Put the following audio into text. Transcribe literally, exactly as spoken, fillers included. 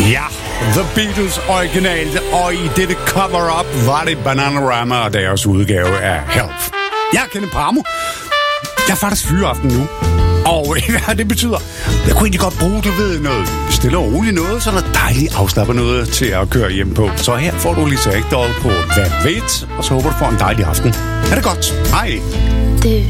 Ja, The Beatles originalt, og i dette cover-up var det Bananarama og deres udgave af Help. Jeg kender Bramo. Jeg er faktisk fyreaften nu. Og hvad det betyder, jeg kunne egentlig godt bruge, du ved, noget stille og roligt noget, så der dejligt afslapper noget til at køre hjem på. Så her får du Lisa Ekdahl på Hvad ved, og så håber du får en dejlig aften. Er det godt? Hej. Du